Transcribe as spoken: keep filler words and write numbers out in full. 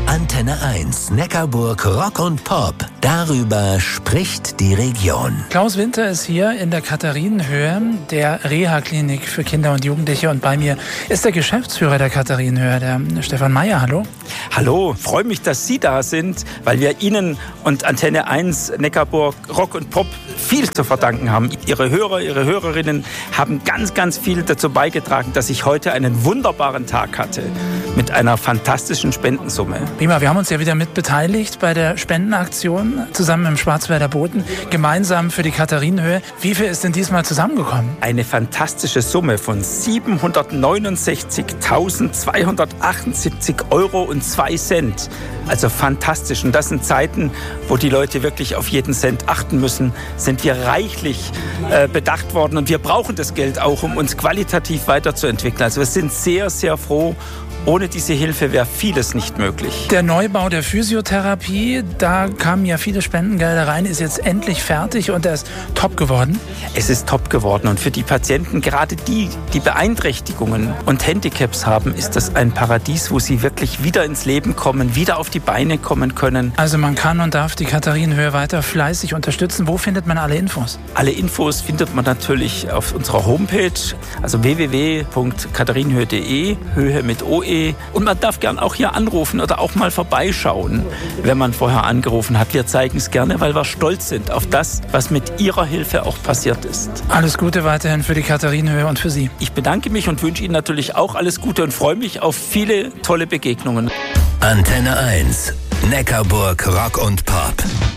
Antenne eins, Neckarburg Rock und Pop. Darüber spricht die Region. Klaus Winter ist hier in der Katharinenhöhe, der Reha-Klinik für Kinder und Jugendliche. Und bei mir ist der Geschäftsführer der Katharinenhöhe, der Stefan Meyer. Hallo. Hallo, freue mich, dass Sie da sind, weil wir Ihnen und Antenne eins, Neckarburg Rock und Pop viel zu verdanken haben. Ihre Hörer, Ihre Hörerinnen haben ganz, ganz viel dazu beigetragen, dass ich heute einen wunderbaren Tag hatte mit einer fantastischen Spendensumme. Prima, wir haben uns ja wieder mit beteiligt bei der Spendenaktion zusammen im Schwarzwälder Boten, gemeinsam für die Katharinenhöhe. Wie viel ist denn diesmal zusammengekommen? Eine fantastische Summe von siebenhundertneunundsechzigtausendzweihundertachtundsiebzig Euro und zwei Cent. Also fantastisch. Und das sind Zeiten, wo die Leute wirklich auf jeden Cent achten müssen, sind wir reichlich äh, bedacht worden. Und wir brauchen das Geld auch, um uns qualitativ weiterzuentwickeln. Also wir sind sehr, sehr froh. Ohne diese Hilfe wäre vieles nicht möglich. Der Neubau der Physiotherapie, da kamen ja viele Spendengelder rein, ist jetzt endlich fertig und er ist top geworden. Es ist top geworden und für die Patienten, gerade die, die Beeinträchtigungen und Handicaps haben, ist das ein Paradies, wo sie wirklich wieder ins Leben kommen, wieder auf die Beine kommen können. Also man kann und darf die Katharinenhöhe weiter fleißig unterstützen. Wo findet man alle Infos? Alle Infos findet man natürlich auf unserer Homepage, also w w w punkt katharinenhöhe punkt de, Höhe mit O E. Und man darf gern auch hier anrufen oder auch mal vorbeischauen, wenn man vorher angerufen hat. Wir zeigen es gerne, weil wir stolz sind auf das, was mit Ihrer Hilfe auch passiert ist. Alles Gute weiterhin für die Katharinenhöhe und für Sie. Ich bedanke mich und wünsche Ihnen natürlich auch alles Gute und freue mich auf viele tolle Begegnungen. Antenne eins, Neckarburg Rock und Pop.